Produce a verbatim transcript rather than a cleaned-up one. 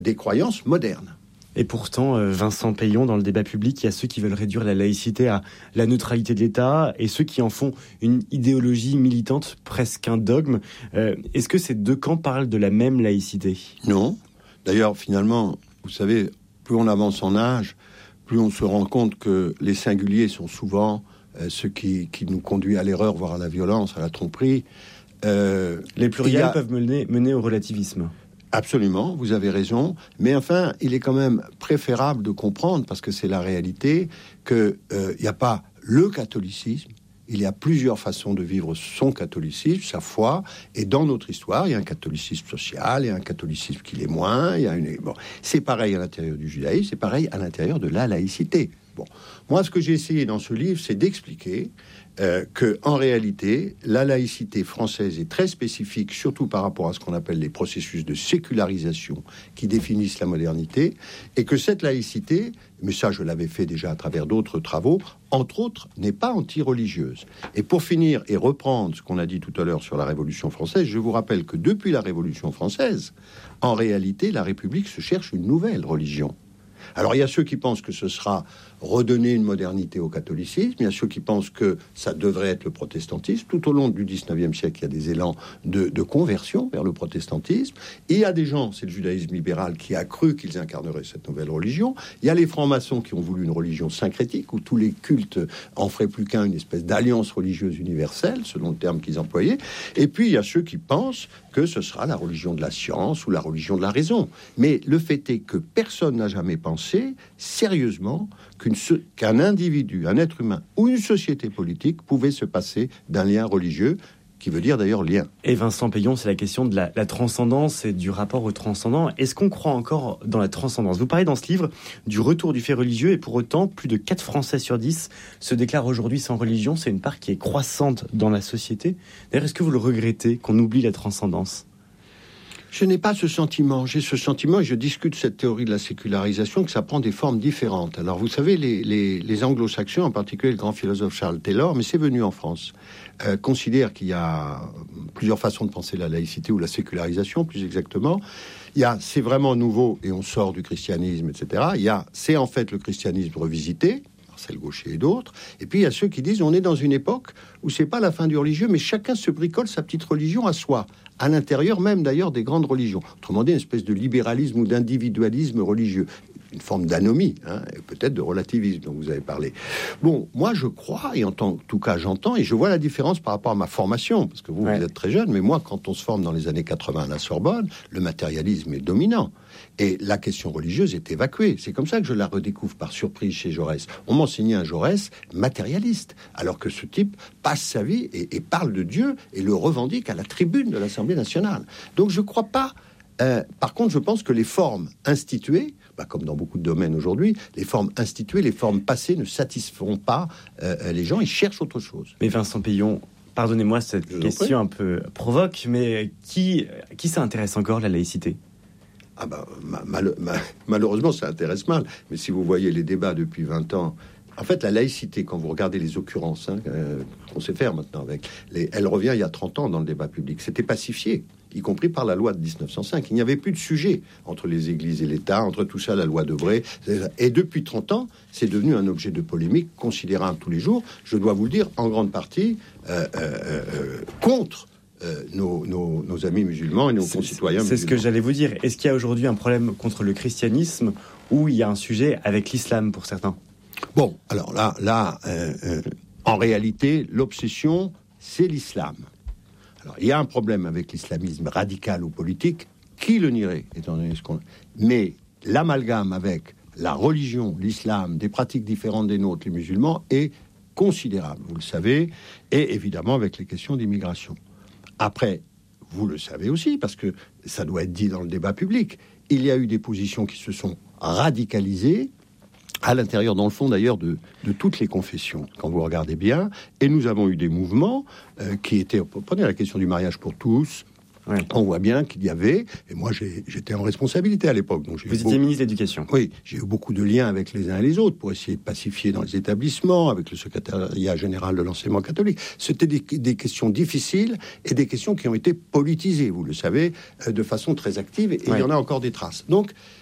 des croyances modernes. Et pourtant, Vincent Peillon, dans le débat public, il y a ceux qui veulent réduire la laïcité à la neutralité de l'État et ceux qui en font une idéologie militante, presque un dogme. Euh, est-ce que ces deux camps parlent de la même laïcité ? Non. D'ailleurs, finalement, vous savez, plus on avance en âge, plus on se rend compte que les singuliers sont souvent euh, ce qui, qui nous conduit à l'erreur, voire à la violence, à la tromperie. Euh, les pluriels a... peuvent mener, mener au relativisme. Absolument, vous avez raison. Mais enfin, il est quand même préférable de comprendre, parce que c'est la réalité, qu'il n'y euh, a pas le catholicisme. Il y a plusieurs façons de vivre son catholicisme, sa foi. Et dans notre histoire, il y a un catholicisme social, il y a un catholicisme qui l'est moins. Il y a une... bon, c'est pareil à l'intérieur du judaïsme, c'est pareil à l'intérieur de la laïcité. Bon, moi, ce que j'ai essayé dans ce livre, c'est d'expliquer euh, que, en réalité, la laïcité française est très spécifique, surtout par rapport à ce qu'on appelle les processus de sécularisation qui définissent la modernité, et que cette laïcité, mais ça, je l'avais fait déjà à travers d'autres travaux, entre autres, n'est pas anti-religieuse. Et pour finir et reprendre ce qu'on a dit tout à l'heure sur la Révolution française, je vous rappelle que depuis la Révolution française, en réalité, la République se cherche une nouvelle religion. Alors, il y a ceux qui pensent que ce sera redonner une modernité au catholicisme, il y a ceux qui pensent que ça devrait être le protestantisme. Tout au long du dix-neuvième siècle, il y a des élans de, de conversion vers le protestantisme. Il y a des gens, c'est le judaïsme libéral, qui a cru qu'ils incarneraient cette nouvelle religion. Il y a les francs-maçons qui ont voulu une religion syncrétique, où tous les cultes en feraient plus qu'un, une espèce d'alliance religieuse universelle, selon le terme qu'ils employaient. Et puis, il y a ceux qui pensent que ce sera la religion de la science ou la religion de la raison. Mais le fait est que personne n'a jamais pensé, sérieusement, qu'une, qu'un individu, un être humain ou une société politique pouvait se passer d'un lien religieux, qui veut dire d'ailleurs lien. Et Vincent Peillon, c'est la question de la, la transcendance et du rapport au transcendant. Est-ce qu'on croit encore dans la transcendance ? Vous parlez dans ce livre du retour du fait religieux, et pour autant, plus de quatre Français sur dix se déclarent aujourd'hui sans religion. C'est une part qui est croissante dans la société. D'ailleurs, est-ce que vous le regrettez, qu'on oublie la transcendance ? Je n'ai pas ce sentiment. J'ai ce sentiment, et je discute cette théorie de la sécularisation, que ça prend des formes différentes. Alors, vous savez, les, les, les anglo-saxons, en particulier le grand philosophe Charles Taylor, mais c'est venu en France, euh, considère qu'il y a plusieurs façons de penser la laïcité, ou la sécularisation, plus exactement. Il y a, c'est vraiment nouveau, et on sort du christianisme, et cetera. Il y a, c'est en fait le christianisme revisité, Marcel Gaucher et d'autres. Et puis, il y a ceux qui disent, on est dans une époque où c'est pas la fin du religieux, mais chacun se bricole sa petite religion à soi, à l'intérieur même d'ailleurs des grandes religions. Autrement dit, une espèce de libéralisme ou d'individualisme religieux. Une forme d'anomie, hein, et peut-être de relativisme dont vous avez parlé. Bon, moi je crois, et en tant, tout cas j'entends, et je vois la différence par rapport à ma formation, parce que vous, ouais. vous êtes très jeune, mais moi, quand on se forme dans les années quatre-vingts à la Sorbonne, le matérialisme est dominant. Et la question religieuse est évacuée. C'est comme ça que je la redécouvre par surprise chez Jaurès. On m'enseignait un Jaurès matérialiste, alors que ce type passe sa vie et, et parle de Dieu et le revendique à la tribune de l'Assemblée nationale. Donc je ne crois pas... Euh, par contre, je pense que les formes instituées, bah, comme dans beaucoup de domaines aujourd'hui, les formes instituées, les formes passées ne satisferont pas euh, les gens, ils cherchent autre chose. Mais Vincent Peillon, pardonnez-moi cette je question un peu provoque, mais qui, qui s'intéresse encore à la laïcité ? Ah bah, mal, mal, malheureusement, ça intéresse mal. Mais si vous voyez les débats depuis vingt ans, en fait, la laïcité, quand vous regardez les occurrences, hein, euh, qu'on sait faire maintenant avec, les, elle revient il y a trente ans dans le débat public. C'était pacifié, y compris par la loi de dix-neuf cent cinq. Il n'y avait plus de sujet entre les églises et l'État, entre tout ça, la loi Debré. Et depuis trente ans, c'est devenu un objet de polémique considérable tous les jours. Je dois vous le dire, en grande partie, euh, euh, euh, contre Euh, nos, nos, nos amis musulmans et nos c'est, concitoyens c'est musulmans. Ce que j'allais vous dire. Est-ce qu'il y a aujourd'hui un problème contre le christianisme ou il y a un sujet avec l'islam pour certains ? Bon, alors là, là euh, euh, en réalité, l'obsession, c'est l'islam. Alors, il y a un problème avec l'islamisme radical ou politique. Qui le nierait, étant donné ce qu'on... Mais l'amalgame avec la religion, l'islam, des pratiques différentes des nôtres, les musulmans, est considérable, vous le savez, et évidemment avec les questions d'immigration. Après, vous le savez aussi, parce que ça doit être dit dans le débat public, il y a eu des positions qui se sont radicalisées à l'intérieur, dans le fond d'ailleurs, de, de toutes les confessions, quand vous regardez bien, et nous avons eu des mouvements euh, qui étaient, prenez la question du mariage pour tous, Ouais. On voit bien qu'il y avait, et moi j'ai, j'étais en responsabilité à l'époque. Donc j'ai Vous étiez beaucoup, ministre de l'Éducation. Oui, j'ai eu beaucoup de liens avec les uns et les autres pour essayer de pacifier dans les établissements, avec le secrétariat général de l'enseignement catholique. C'était des, des questions difficiles et des questions qui ont été politisées, vous le savez, de façon très active, et ouais. il y en a encore des traces. Donc,